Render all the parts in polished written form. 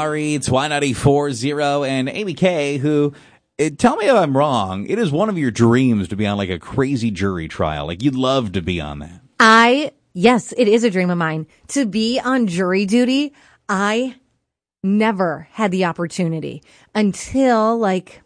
Ari, it's Y940, and Amy K, who, tell me if I'm wrong, it is one of your dreams to be on like a crazy jury trial. Like, you'd love to be on that. Yes, it is a dream of mine. To be on jury duty, I never had the opportunity until like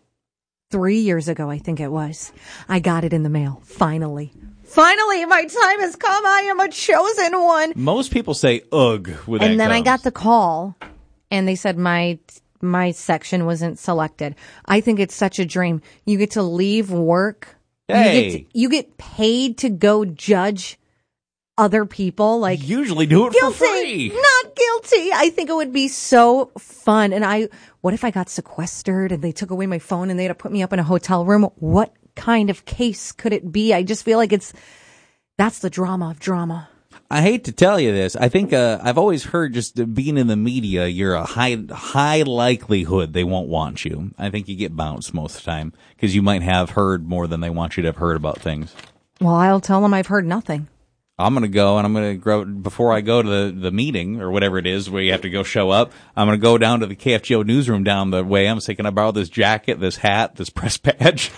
3 years ago, I think it was. I got it in the mail. Finally, my time has come. I am a chosen one. Most people say ugh with that. And then comes. I got the call and they said my section wasn't selected. I think it's such a dream. You get to leave work. Hey. You get paid to go judge other people. Like, usually do it guilty, for free. not guilty. I think it would be so fun. And what if I got sequestered and they took away my phone and they had to put me up in a hotel room? What kind of case could it be? I just feel like that's the drama of drama. I hate to tell you this. I think I've always heard just being in the media, you're a high likelihood they won't want you. I think you get bounced most of the time because you might have heard more than they want you to have heard about things. Well, I'll tell them I've heard nothing. I'm going to go and I'm going to go before I go to the meeting or whatever it is where you have to go show up. I'm going to go down to the KFGO newsroom down the way. I'm saying, can I borrow this jacket, this hat, this press badge?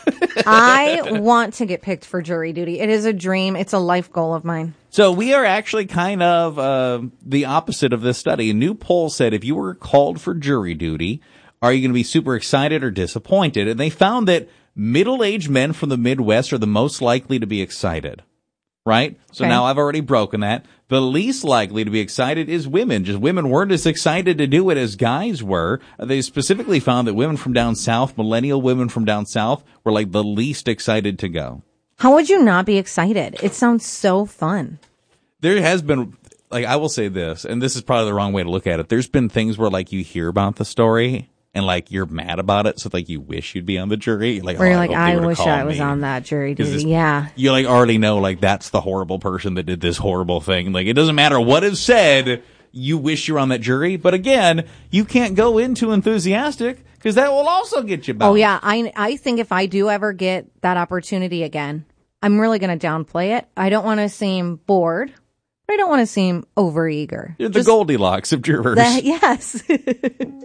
I want to get picked for jury duty. It is a dream. It's a life goal of mine. So we are actually kind of the opposite of this study. A new poll said if you were called for jury duty, are you going to be super excited or disappointed? And they found that middle-aged men from the Midwest are the most likely to be excited. Right? So now I've already broken that. The least likely to be excited is women. Just women weren't as excited to do it as guys were. They specifically found that women from down south, millennial women from down south, were like the least excited to go. How would you not be excited? It sounds so fun. There has been, like, I will say this, and this is probably the wrong way to look at it. There's been things where, like, you hear about the story and, like, you're mad about it, so, like, you wish you'd be on the jury. Like, where you're like, I wish I was on that jury duty. Yeah. You, like, already know, like, that's the horrible person that did this horrible thing. Like, it doesn't matter what is said, you wish you're on that jury. But again, you can't go in too enthusiastic, because that will also get you bounced. Oh, yeah. I think if I do ever get that opportunity again, I'm really going to downplay it. I don't want to seem bored. I don't want to seem overeager. You're the Goldilocks of jurors. Yes.